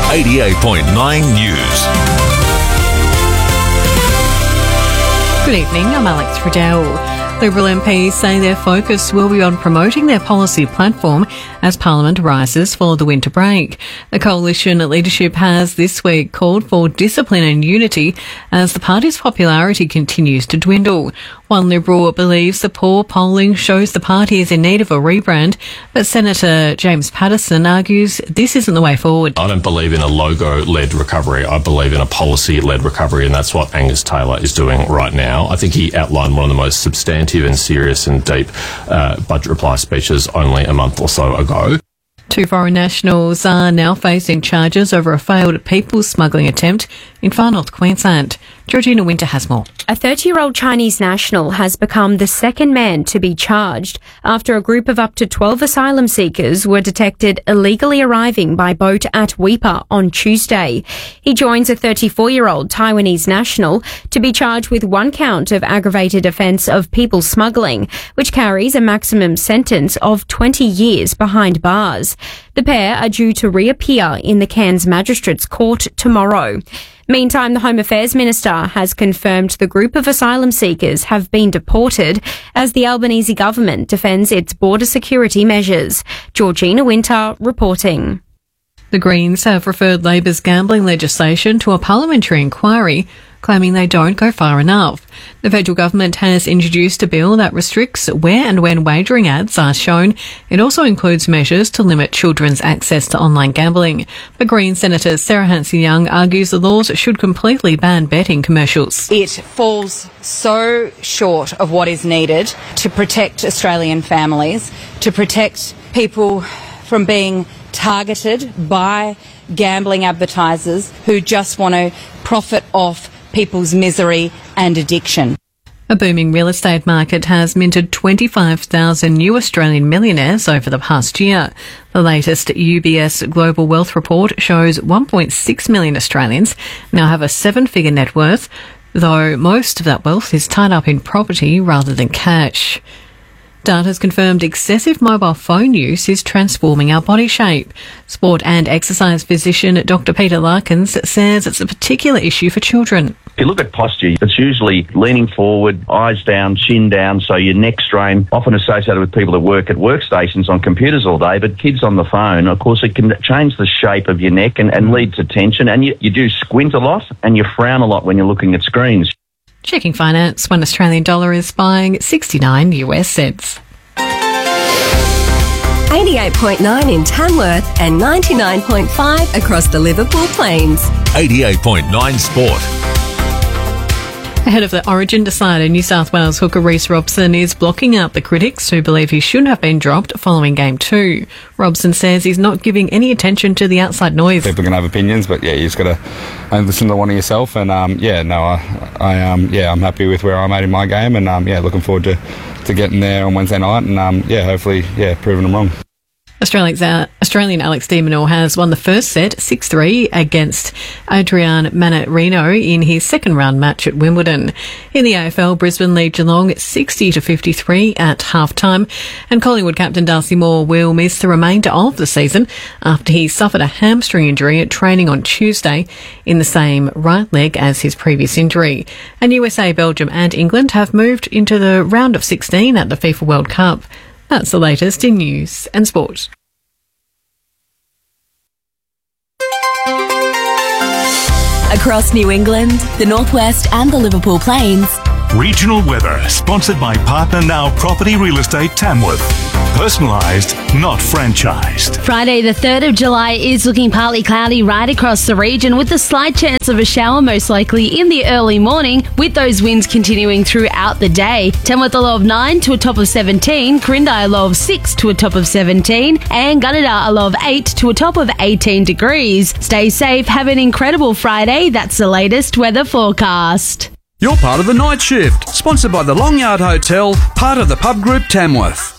88.9 News. Good evening, I'm Alex Riddell. Liberal MPs say their focus will be on promoting their policy platform as Parliament rises for the winter break. The coalition leadership has this week called for discipline and unity as the party's popularity continues to dwindle. One Liberal believes the poor polling shows the party is in need of a rebrand, but Senator James Paterson argues this isn't the way forward. I don't believe in a logo-led recovery. I believe in a policy-led recovery, and that's what Angus Taylor is doing right now. I think he outlined one of the most substantive and serious and deep budget reply speeches only a month or so ago. Two foreign nationals are now facing charges over a failed people smuggling attempt in far north Queensland. Georgina Winter has more. A 30-year-old Chinese national has become the second man to be charged after a group of up to 12 asylum seekers were detected illegally arriving by boat at Weipa on Tuesday. He joins a 34-year-old Taiwanese national to be charged with one count of aggravated offence of people smuggling, which carries a maximum sentence of 20 years behind bars. The pair are due to reappear in the Cairns Magistrates Court tomorrow. Meantime, the Home Affairs Minister has confirmed the group of asylum seekers have been deported as the Albanese government defends its border security measures. Georgina Winter reporting. The Greens have referred Labor's gambling legislation to a parliamentary inquiry, claiming they don't go far enough. The federal government has introduced a bill that restricts where and when wagering ads are shown. It also includes measures to limit children's access to online gambling. But Green Senator Sarah Hanson-Young argues the laws should completely ban betting commercials. It falls so short of what is needed to protect Australian families, to protect people from being targeted by gambling advertisers who just want to profit off people's misery and addiction. A booming real estate market has minted 25,000 new Australian millionaires over the past year. The latest UBS Global Wealth Report shows 1.6 million Australians now have a seven-figure net worth, though most of that wealth is tied up in property rather than cash. Data has confirmed excessive mobile phone use is transforming our body shape. Sport and exercise physician Dr. Peter Larkins says it's a particular issue for children. If you look at posture, it's usually leaning forward, eyes down, chin down, so your neck strain, often associated with people that work at workstations on computers all day, but kids on the phone, of course, it can change the shape of your neck and lead to tension, and you do squint a lot and you frown a lot when you're looking at screens. Checking finance, one Australian dollar is buying 69 US cents. 88.9 in Tamworth and 99.5 across the Liverpool Plains. 88.9 Sport. Ahead of the Origin decider, New South Wales hooker Reece Robson is blocking out the critics who believe he shouldn't have been dropped following Game 2. Robson says he's not giving any attention to the outside noise. People can have opinions, but you just got to listen to one of yourself. And I'm happy with where I'm at in my game, and looking forward to getting there on Wednesday night, and hopefully proving them wrong. Australian Alex de Minaur has won the first set 6-3 against Adrian Manarino in his second round match at Wimbledon. In the AFL, Brisbane lead Geelong 60-53 at half-time, and Collingwood captain Darcy Moore will miss the remainder of the season after he suffered a hamstring injury at training on Tuesday in the same right leg as his previous injury. And USA, Belgium and England have moved into the round of 16 at the FIFA World Cup. That's the latest in news and sport. Across New England, the Northwest and the Liverpool Plains. Regional weather, sponsored by Partner Now Property Real Estate Tamworth. Personalised, not franchised. Friday the 3rd of July is looking partly cloudy right across the region, with a slight chance of a shower most likely in the early morning, with those winds continuing throughout the day. Tamworth a low of 9 to a top of 17, Corindi a low of 6 to a top of 17, and Gunnedah a low of 8 to a top of 18 degrees. Stay safe, have an incredible Friday. That's the latest weather forecast. You're part of the Night Shift, sponsored by the Long Yard Hotel, part of the Pub Group Tamworth.